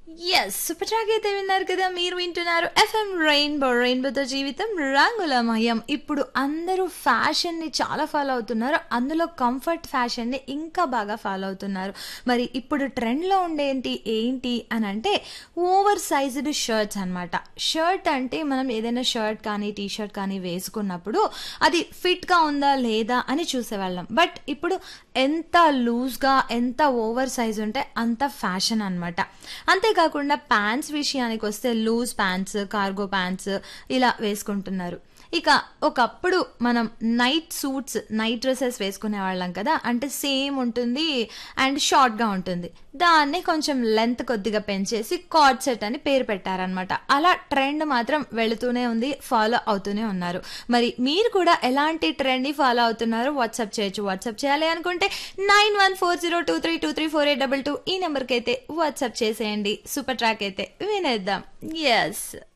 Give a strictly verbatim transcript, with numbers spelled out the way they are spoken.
Yes. Super track అయితే విన్నారు కదా! మీరు వింటున్నారు ఎఫ్ఎం రెయిన్బో. రెయిన్బోతో జీవితం రంగులమయం. ఇప్పుడు అందరూ ఫ్యాషన్‌ని చాలా ఫాలో అవుతున్నారు. అందులో కంఫర్ట్ ఫ్యాషన్‌ని ఇంకా బాగా ఫాలో అవుతున్నారు. మరి ఇప్పుడు ట్రెండ్‌లో ఉండేంటి ఏంటి అనంటే ఓవర్ సైజ్డ్ షర్ట్స్ అనమాట. షర్ట్ అంటే మనం ఏదైనా షర్ట్ కానీ, టీ షర్ట్ కానీ వేసుకున్నప్పుడు అది ఫిట్‌గా ఉందా లేదా అని చూసేవాళ్ళం. బట్ ఇప్పుడు ఎంత లూజ్‌గా, ఎంత ఓవర్ సైజ్ ఉంటే అంత ఫ్యాషన్ అనమాట. అంతేకాకుండా ప్యాంట్స్ విషయానికొస్తే లూజ్ ప్యాంట్స్, కార్గో ప్యాంట్స్ ఇలా వేసుకుంటున్నారు. ఇక ఒకప్పుడు మనం నైట్ సూట్స్, నైట్ డ్రెసెస్ వేసుకునేవాళ్ళం కదా! అంటే సేమ్ ఉంటుంది అండ్ షార్ట్‌గా ఉంటుంది. దాన్నే కొంచెం లెంత్ కొద్దిగా పెంచేసి కార్డ్ సెట్ అని పేరు పెట్టారనమాట. అలా ట్రెండ్ మాత్రం వెళుతూనే ఉంది. ఫాలో అవుతూనే ఉన్నారు. మరి మీరు కూడా ఎలాంటి ట్రెండ్‌ని ఫాలో అవుతున్నారో వాట్సాప్ చేయొచ్చు. వాట్సాప్ చేయాలి అనుకుంటే nine one four zero two three two three four eight two two ఈ నెంబర్‌కైతే వాట్సాప్ చేసేయండి. సూపర్ ట్రాక్ అయితే వినేద్దాం. యెస్.